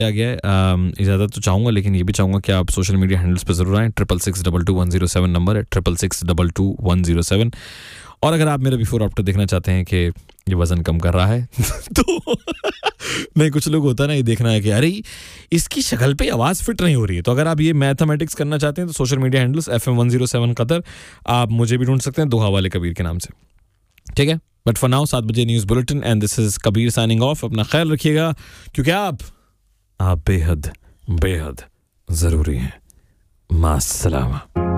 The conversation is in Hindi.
आ गया है। इजाज़त तो चाहूँगा, लेकिन ये भी चाहूँगा कि आप सोशल मीडिया हैंडल्स पे ज़रूर आएँ। 66622107 नंबर है, 66622107। और अगर आप मेरा बिफोर आफ्टर देखना चाहते हैं कि ये वज़न कम कर रहा है तो नहीं, कुछ लोग होता है ना, ये देखना है कि अरे इसकी शक्ल पे आवाज़ फिट नहीं हो रही है, तो अगर आप ये मैथमेटिक्स करना चाहते हैं तो social media handles FM107 Qatar, आप मुझे भी ढूंढ सकते हैं दोहा वाले कबीर के नाम से, ठीक है। बट फॉर नाउ 7 बजे news bulletin and this is Kabir signing off. अपना ख्याल रखिएगा, क्योंकि आप बेहद बेहद ज़रूरी हैं। मास्सलामा।